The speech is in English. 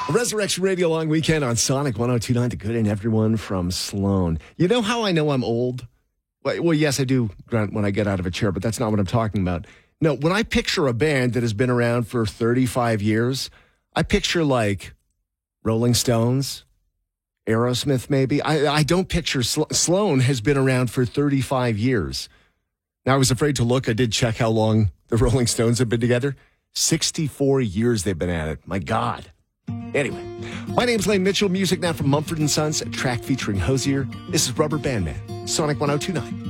Resurrection Radio Long Weekend on Sonic 102.9. The good in everyone from Sloan. You know how I know I'm old? Well, yes, I do grunt when I get out of a chair, but that's not what I'm talking about. No, when I picture a band that has been around for 35 years, I picture like Rolling Stones, Aerosmith maybe. I don't picture Sloan has been around for 35 years. Now, I was afraid to look. I did check how long the Rolling Stones have been together. 64 years they've been at it. My God. Anyway, my name's Lane Mitchell. Music now from Mumford & Sons, a track featuring Hozier. This is Rubber Band Man, Sonic 102.9.